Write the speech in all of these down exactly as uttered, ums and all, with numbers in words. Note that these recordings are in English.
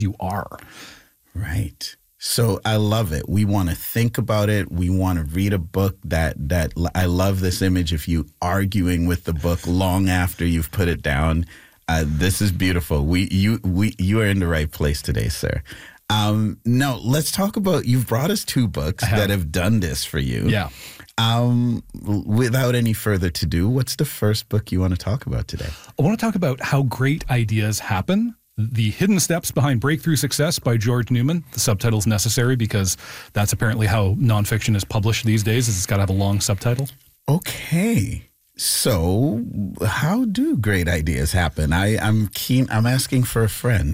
you are. Right. So I love it. We want to think about it. We want to read a book that, that I love this image of you arguing with the book long after you've put it down. Uh, this is beautiful. We, you, we, you are in the right place today, sir. Um, now let's talk about, you've brought us two books have. that have done this for you. Yeah. Um, without any further to do, what's the first book you want to talk about today? I want to talk about how great ideas happen. The Hidden Steps Behind Breakthrough Success by George Newman. The subtitle's necessary because that's apparently how nonfiction is published these days, is it's got to have a long subtitle. Okay. So how do great ideas happen? I, I'm keen. I'm asking for a friend.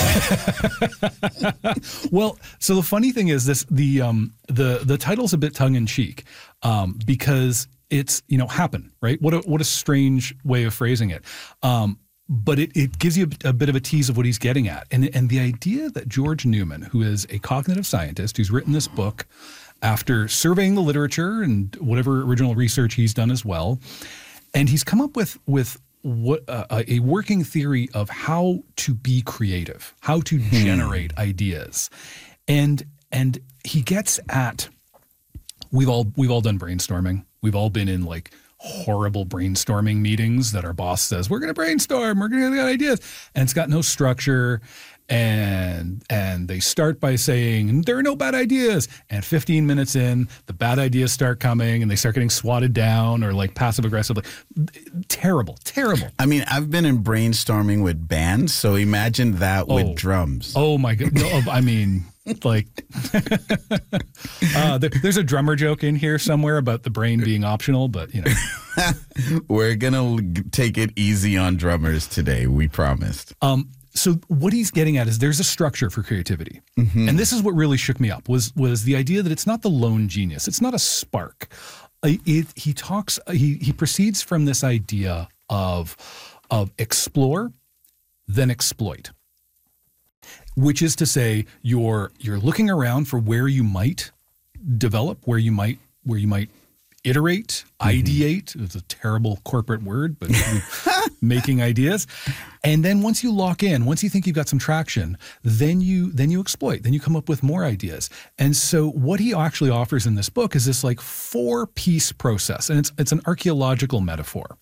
Well, so the funny thing is this, the, um, the, the title's a bit tongue in cheek, um, because it's, you know, happen, right? What a, what a strange way of phrasing it. Um, But it, it gives you a, a bit of a tease of what he's getting at. And, and the idea that George Newman, who is a cognitive scientist who's written this book after surveying the literature and whatever original research he's done as well, and he's come up with, with what uh, a working theory of how to be creative, how to hmm. generate ideas. And and he gets at, we've all we've all done brainstorming. We've all been in like horrible brainstorming meetings that our boss says, we're going to brainstorm, we're going to get ideas. And it's got no structure. And and they start by saying, there are no bad ideas. And fifteen minutes in, the bad ideas start coming and they start getting swatted down or like passive aggressive. Like, terrible, terrible. I mean, I've been in brainstorming with bands, so imagine that oh. with drums. Oh my God. No, I mean, like, uh, there, there's a drummer joke in here somewhere about the brain being optional, but you know. We're going to take it easy on drummers today, we promised. Um, So what he's getting at is there's a structure for creativity. Mm-hmm. And this is what really shook me up was was the idea that it's not the lone genius. It's not a spark. It, it, he talks, he, he proceeds from this idea of, of explore, then exploit, which is to say you're, you're looking around for where you might develop, where you might, where you might iterate, ideate. Mm-hmm. It's a terrible corporate word, but making ideas. And then once you lock in, once you think you've got some traction, then you then you exploit, then you come up with more ideas. And so what he actually offers in this book is this like four-piece process, and it's it's an archaeological metaphor.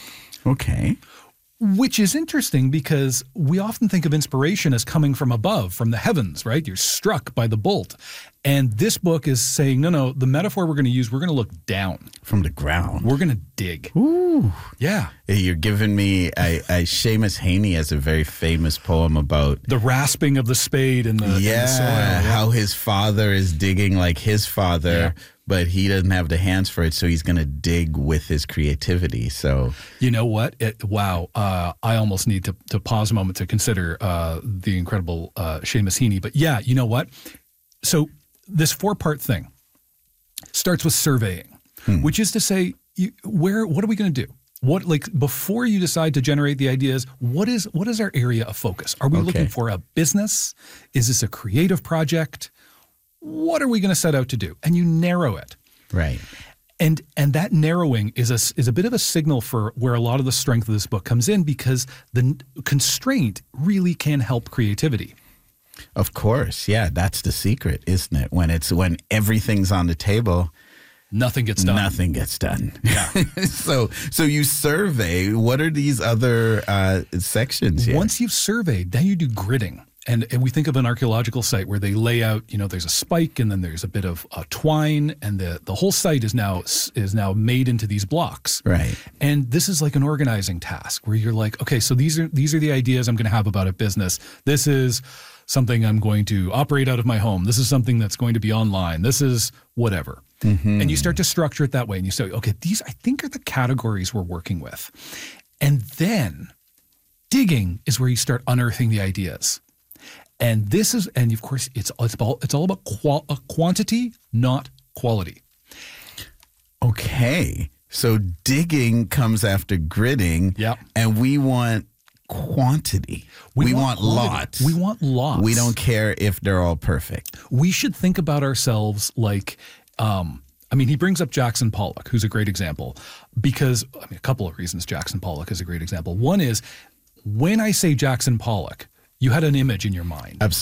Okay. Which is interesting because we often think of inspiration as coming from above, from the heavens, right? You're struck by the bolt. And this book is saying, no, no, the metaphor we're going to use, we're going to look down. From the ground. We're going to dig. Ooh. Yeah. You're giving me, I, I, Seamus Heaney has a very famous poem about the rasping of the spade in the, yeah, in the soil. Yeah, how his father is digging like his father. Yeah. But he doesn't have the hands for it, so he's going to dig with his creativity. So, you know what? It, wow. Uh, I almost need to, to pause a moment to consider uh, the incredible uh, Seamus Heaney. But yeah, you know what? So this four-part thing starts with surveying, hmm. which is to say, you, where? What are we going to do? What, like, before you decide to generate the ideas, what is what is our area of focus? Are we okay. looking for a business? Is this a creative project? What are we going to set out to do? And you narrow it. Right. And and that narrowing is a, is a bit of a signal for where a lot of the strength of this book comes in, because the constraint really can help creativity. Of course. Yeah, that's the secret, isn't it? When it's when everything's on the table, nothing gets done. Nothing gets done. Yeah. so so you survey. What are these other uh, sections here? Once you've surveyed, then you do gridding. And and we think of an archaeological site where they lay out, you know, there's a spike and then there's a bit of uh, twine, and the, the whole site is now is now made into these blocks. Right. And this is like an organizing task where you're like, okay, so these are these are the ideas I'm going to have about a business. This is something I'm going to operate out of my home. This is something that's going to be online. This is whatever. Mm-hmm. And you start to structure it that way. And you say, okay, these I think are the categories we're working with. And then digging is where you start unearthing the ideas. And this is, and of course, it's it's all it's all about qual, uh, quantity, not quality. Okay, so digging comes after gridding. Yep. And we want quantity. We, we want, want lots. We want lots. We don't care if they're all perfect. We should think about ourselves like, um, I mean, he brings up Jackson Pollock, who's a great example, because I mean, a couple of reasons Jackson Pollock is a great example. One is when I say Jackson Pollock, you had an image in your mind. Absolutely.